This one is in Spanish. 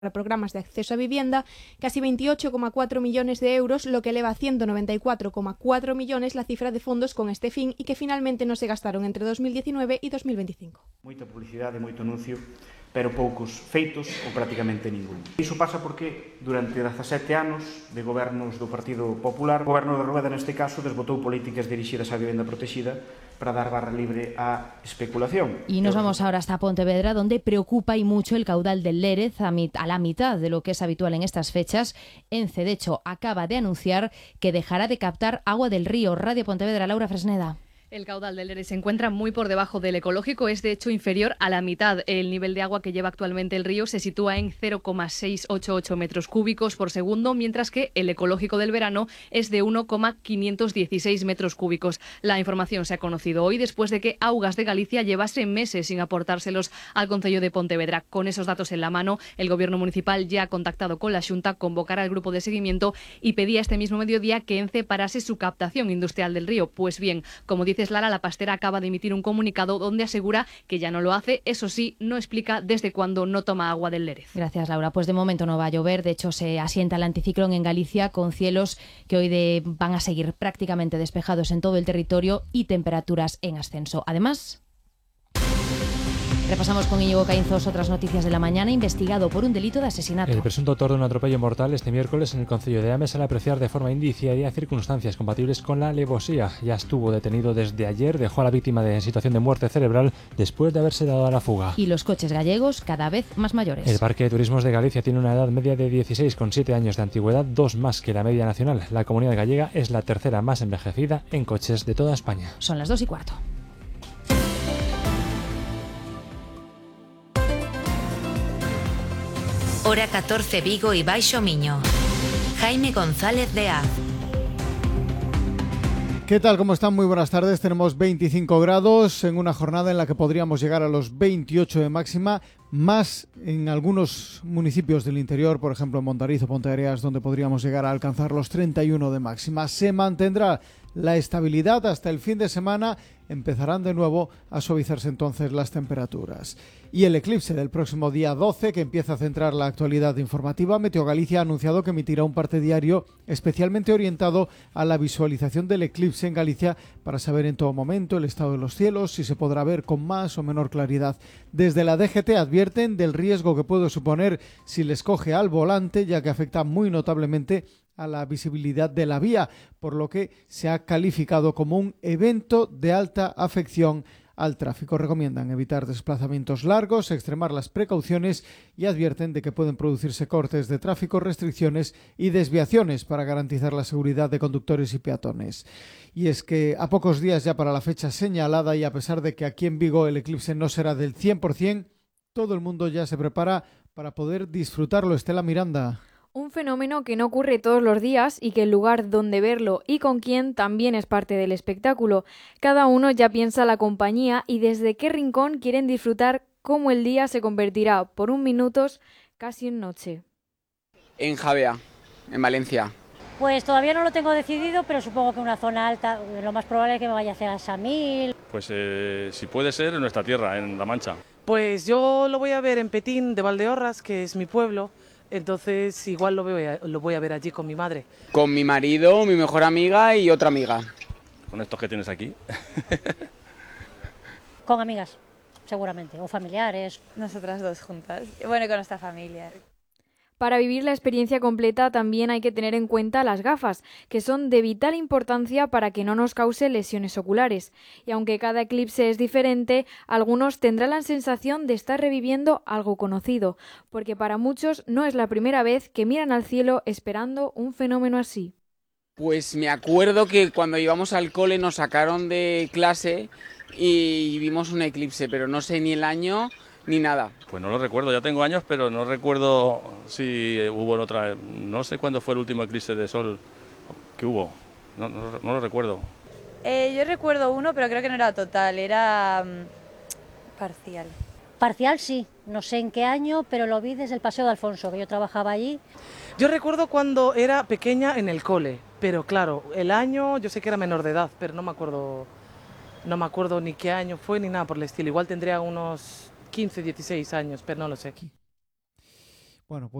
para programas de acceso a vivienda, casi 28,4 millones de euros, lo que eleva a 194,4 millones la cifra de fondos con este fin y que finalmente no se gastaron entre 2019 e 2025. Moita publicidade, moito anuncio, pero poucos feitos ou prácticamente ningún. Iso pasa porque durante 17 anos de gobernos do Partido Popular, o goberno de Rueda neste caso desbotou políticas dirixidas á vivenda protexida para dar barra libre á especulación. Y nos vamos ahora hasta Pontevedra, donde preocupa y mucho el caudal del Lérez a la mitad de lo que es habitual en estas fechas. ENCE, de hecho, acaba de anunciar que dejará de captar agua del río. Radio Pontevedra, Laura Fresneda. El caudal del Lérez se encuentra muy por debajo del ecológico, es de hecho inferior a la mitad. El nivel de agua que lleva actualmente el río se sitúa en 0,688 metros cúbicos por segundo, mientras que el ecológico del verano es de 1,516 metros cúbicos. La información se ha conocido hoy después de que Augas de Galicia llevase meses sin aportárselos al Concello de Pontevedra. Con esos datos en la mano, el Gobierno municipal ya ha contactado con la Xunta, convocará al grupo de seguimiento y pedía este mismo mediodía que ENCE parase su captación industrial del río. Pues bien, como dice Lara, la pastera acaba de emitir un comunicado donde asegura que ya no lo hace. Eso sí, no explica desde cuándo no toma agua del Lérez. Gracias, Laura. Pues de momento no va a llover. De hecho, se asienta el anticiclón en Galicia con cielos que hoy van a seguir prácticamente despejados en todo el territorio y temperaturas en ascenso. Además, repasamos con Íñigo Caínzos otras noticias de la mañana. Investigado por un delito de asesinato. El presunto autor de un atropello mortal este miércoles en el concello de Ames, al apreciar de forma indiciaria circunstancias compatibles con la alevosía. Ya estuvo detenido desde ayer, dejó a la víctima en situación de muerte cerebral después de haberse dado a la fuga. Y los coches gallegos cada vez más mayores. El Parque de Turismos de Galicia tiene una edad media de 16,7 años de antigüedad, 2 más que la media nacional. La comunidad gallega es la tercera más envejecida en coches de toda España. Son las 2:15. Hora 14 Vigo y Baixo Miño. Jaime González de Az. ¿Qué tal? ¿Cómo están? Muy buenas tardes. Tenemos 25 grados en una jornada en la que podríamos llegar a los 28 de máxima, más en algunos municipios del interior, por ejemplo en Montariz o Ponteareas, donde podríamos llegar a alcanzar los 31 de máxima. Se mantendrá la estabilidad hasta el fin de semana. Empezarán de nuevo a suavizarse entonces las temperaturas. Y el eclipse del próximo día 12, que empieza a centrar la actualidad informativa, Meteo Galicia ha anunciado que emitirá un parte diario especialmente orientado a la visualización del eclipse en Galicia para saber en todo momento el estado de los cielos, si se podrá ver con más o menor claridad. Desde la DGT advierten del riesgo que puede suponer si les coge al volante, ya que afecta muy notablemente a la visibilidad de la vía, por lo que se ha calificado como un evento de alta afección al tráfico. Recomiendan evitar desplazamientos largos, extremar las precauciones y advierten de que pueden producirse cortes de tráfico, restricciones y desviaciones para garantizar la seguridad de conductores y peatones. Y es que a pocos días ya para la fecha señalada, y a pesar de que aquí en Vigo el eclipse no será del 100%, todo el mundo ya se prepara para poder disfrutarlo. Estela Miranda. Un fenómeno que no ocurre todos los días y que el lugar donde verlo y con quién también es parte del espectáculo. Cada uno ya piensa la compañía y desde qué rincón quieren disfrutar cómo el día se convertirá por un minutos casi en noche. En Javea, en Valencia. Pues todavía no lo tengo decidido, pero supongo que una zona alta, lo más probable es que me vaya hacia Samil. Pues si puede ser en nuestra tierra, en La Mancha. Pues yo lo voy a ver en Petín de Valdeorras, que es mi pueblo. Entonces igual lo voy a ver allí con mi madre. Con mi marido, mi mejor amiga y otra amiga. ¿Con estos que tienes aquí? Con amigas, seguramente, o familiares. Nosotras dos juntas. Bueno, con nuestra familia. Para vivir la experiencia completa también hay que tener en cuenta las gafas, que son de vital importancia para que no nos cause lesiones oculares. Y aunque cada eclipse es diferente, algunos tendrán la sensación de estar reviviendo algo conocido, porque para muchos no es la primera vez que miran al cielo esperando un fenómeno así. Pues me acuerdo que cuando íbamos al cole nos sacaron de clase y vimos un eclipse, pero no sé ni el año ni nada. Pues no lo recuerdo, ya tengo años, pero no recuerdo si hubo en otra. No sé cuándo fue el último eclipse de sol que hubo, no lo recuerdo. Yo recuerdo uno, pero creo que no era total, era parcial. Parcial sí, no sé en qué año, pero lo vi desde el Paseo de Alfonso, que yo trabajaba allí. Yo recuerdo cuando era pequeña en el cole, pero claro, el año yo sé que era menor de edad, pero no me acuerdo ni qué año fue ni nada por el estilo. Igual tendría unos 15, 16 años, pero no lo sé. Bueno, pues